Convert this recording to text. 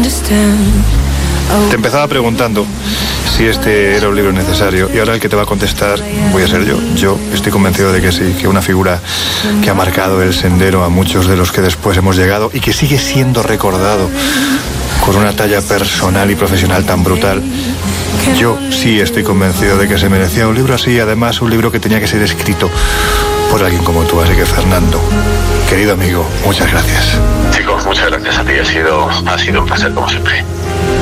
Te empezaba preguntando si este era un libro necesario, y ahora el que te va a contestar voy a ser yo. Yo estoy convencido de que sí, que una figura que ha marcado el sendero a muchos de los que después hemos llegado y que sigue siendo recordado con una talla personal y profesional tan brutal. Yo sí estoy convencido de que se merecía un libro así, además un libro que tenía que ser escrito por alguien como tú. Así que, Fernando, querido amigo, muchas gracias. Chicos, muchas gracias a ti, ha sido un placer como siempre.